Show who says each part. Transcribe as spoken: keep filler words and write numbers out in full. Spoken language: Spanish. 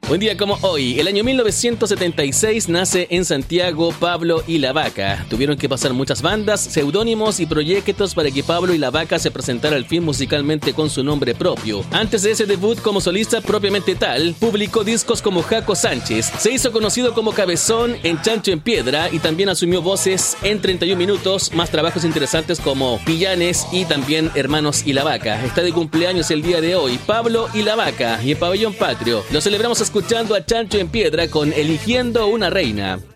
Speaker 1: Un día como hoy, el año mil novecientos setenta y seis, nace en Santiago Pablo y la Vaca. Tuvieron que pasar muchas bandas, seudónimos y proyectos para que Pablo y la Vaca se presentara al fin musicalmente con su nombre propio. Antes de ese debut como solista propiamente tal, publicó discos como Jaco Sánchez, se hizo conocido como Cabezón en Chancho en Piedra y también asumió voces en treinta y un minutos, más trabajos interesantes como Pillanes y también Hermanos y la Vaca. Está de cumpleaños el día de hoy, Pablo y la Vaca, y en Pabellón Patrio lo celebramos escuchando a Chancho en Piedra con Eligiendo una Reina.